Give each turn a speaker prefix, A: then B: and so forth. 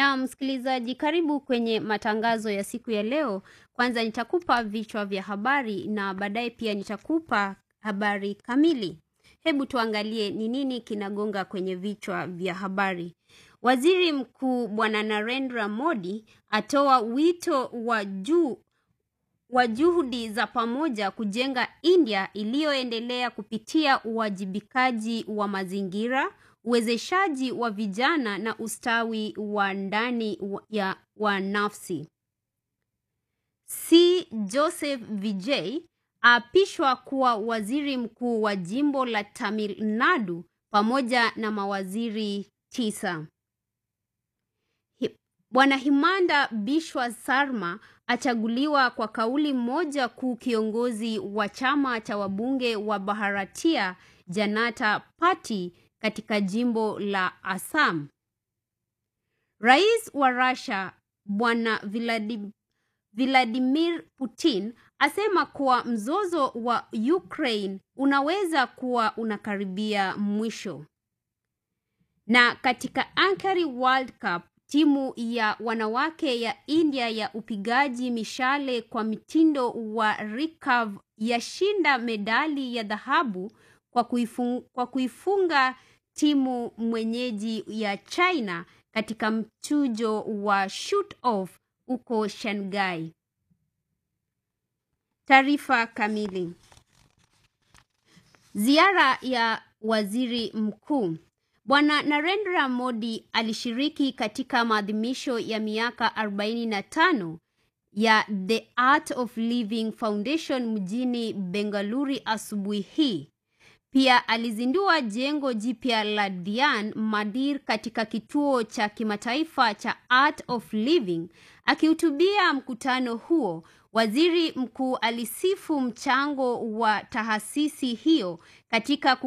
A: Na msikilizaji, karibu kwenye matangazo ya siku ya leo. Kwanza nitakupa vichwa vya habari na baadaye pia nitakupa habari kamili. Hebu tuangalie ni nini kinagonga kwenye vichwa vya habari. Waziri Mkuu Bwana Narendra Modi atoa wito wa juhudi za pamoja kujenga India iliyoendelea kupitia uwajibikaji wa mazingira, uwezeshaji wa vijana na ustawi wa ndani wa nafsi. C. Joseph Vijay aapishwa kuwa waziri mkuu wa jimbo la Tamil Nadu pamoja na mawaziri 9. Bwana Himanda Biswa Sarma achaguliwa kwa kauli moja kuu kiongozi wa chama cha wabunge wa Bharatiya Janata Party katika jimbo la Assam. Rais wa Russia Bwana Vladimir Putin asema kuwa mzozo wa Ukraine unaweza kuwa unakaribia mwisho. Na katika Ankara World Cup, timu ya wanawake ya India ya upigaji mishale kwa mitindo wa recurve yashinda medali ya dhahabu kwa kuifunga timu mwenyeji ya China katika mchujo wa shoot-off uko Shanghai. Taarifa kamili. Ziara ya waziri mkuu. Bwana Narendra Modi alishiriki katika maadhimisho ya miaka 45 ya The Art of Living Foundation mjini Bengaluru asubuhi hii. Pia alizindua jengo jipya la Dhyan Mandir katika kituo cha kimataifa cha Art of Living. Akihutubia mkutano huo, waziri mkuu alisifu mchango wa taasisi hiyo katika